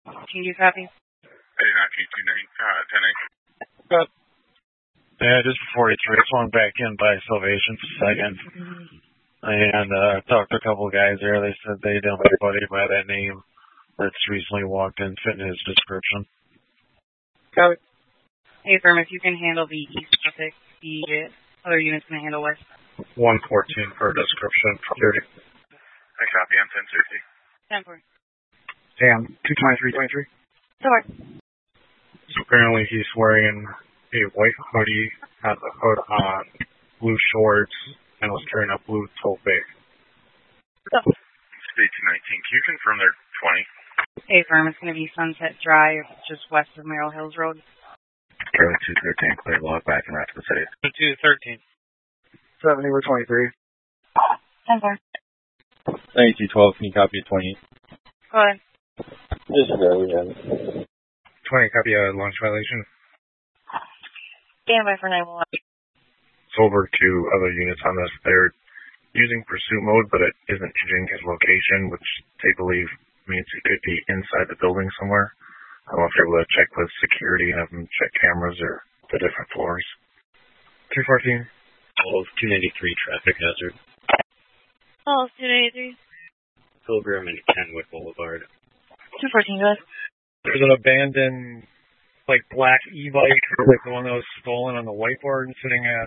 Can you copy? Hey, 1929, 10 Good. Yeah, just 43. I swung back in by Salvation for a second. And talked to a couple of guys there. They said they don't have anybody by that name that's recently walked in, fitting his description. Got it. Hey, firm, if you can handle the east traffic, the other unit's going to handle west. 114 for description. 30. I copy on 1060. 10 for. Damn, 223.23. Sorry. Apparently he's wearing a white hoodie, has a hood on, blue shorts, and was carrying a blue tote bag. So. State 219, can you confirm they're 20? Hey, firm, it's going to be Sunset Drive, just west of Merrill Hills Road. Charlie 213, clear log back and Rapid City. 213. 70, we're 23. 10 for. 9212, can you copy at 28? Go ahead. This is where we have it. 20, copy a launch violation. Stand by for 911. It's over to other units on this. They're using pursuit mode, but it isn't changing his location, which they believe means he could be inside the building somewhere. I don't know if they're able to check with security, have them check cameras or the different floors. 214. 293 traffic hazard. 293. Pilgrim and Kenwood Boulevard. 214, go ahead. There's an abandoned, black e-bike, the one that was stolen on the whiteboard, sitting at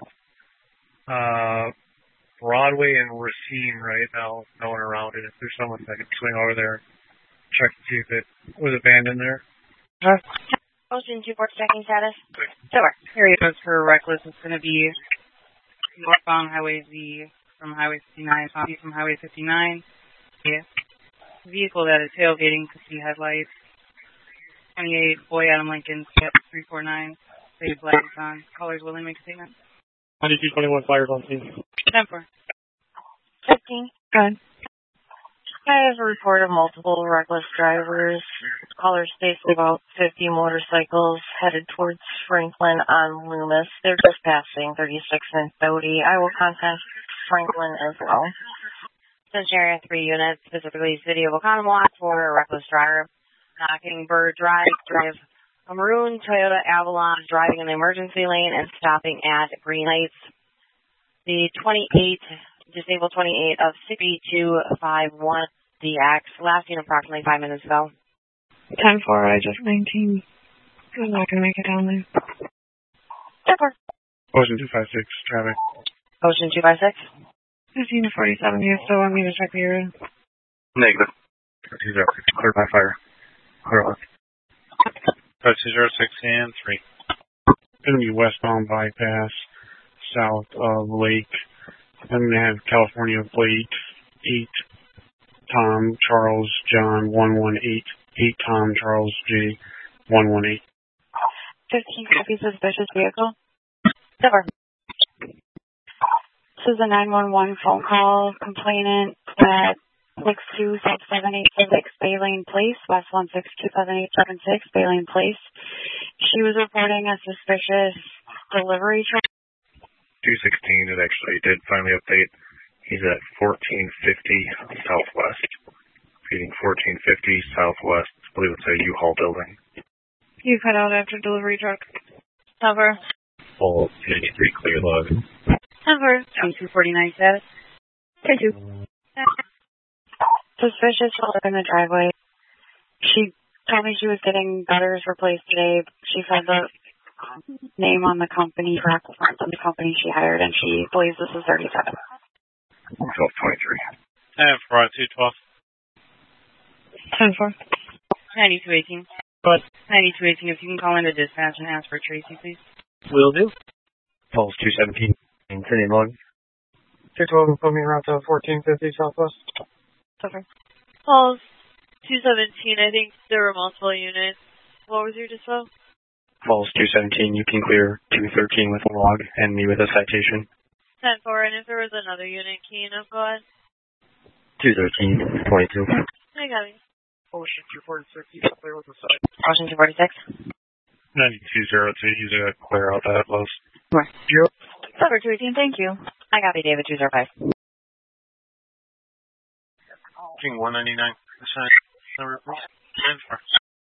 Broadway and Racine right now, no one around it. If there's someone that could swing over there, check to see if it was abandoned there. Ocean 24 checking status. Sure. Area goes for reckless. It's going to be northbound Highway Z from Highway 59, from Highway 59. Yeah. Vehicle that is tailgating to see headlights. 28 Boy Adam Lincoln, skip 349. Faded black is on. Callers willing to make a statement. 9221 fires on scene. 10 for. 15. Go ahead. I have a report of multiple reckless drivers. Caller states about 50 motorcycles headed towards Franklin on Loomis. They're just passing 36 and 30. I will contact Franklin as well. Says area 3 units, specifically City of Oconomowoc for a reckless driver. Knocking Bird Drive, a maroon Toyota Avalon driving in the emergency lane and stopping at green lights. The disabled 28 of 6251 DX, lasting approximately 5 minutes ago. 10-4, I just 19. I'm not going to make it down there. 10-4. Ocean 256, traffic. Ocean 256. 15 to 47, you still want me to check the area? Negative. 20, clear by fire. Clear left. 206 and 3. Going to be westbound bypass, south of Lake. Then we have California Blake, 8 Tom Charles John 118, 8 Tom Charles J 118. 15 copies suspicious vehicle. Cover. This is a 911 phone call. Complainant at 626786 Bay Lane Place, West 1627876 Bay Lane Place. She was reporting a suspicious delivery truck. 216, it actually did finally update. He's at 1450 Southwest. Feeding 1450 Southwest. I believe it's a U-Haul building. You cut out after delivery truck. Cover. Full 293 clear log. Cover. 249 status. 10-2. Suspicious shoulder in the driveway. She told me she was getting gutters replaced today. She said the name on the company, reference on the company she hired, and she believes this is 37. 1223. And for 212. 10-4. 9218. But 9218, if you can call into dispatch and ask for Tracy, please. will do. Pulse 217 in City Log. 212 put me around to 1450 Southwest. Cover. Pulse 217, I think there were multiple units. What was your dispo? Pulse 217, you can clear 213 with a log and me with a citation. 10-4, and if there was another unit keying up, go ahead. 213, 22. I got it. Ocean 246, you got clear with the side. Ocean 246. 9202, he's going to clear out that close. Where? Yep. Cover 218, thank you. I got it, David 205. King 199, number 4.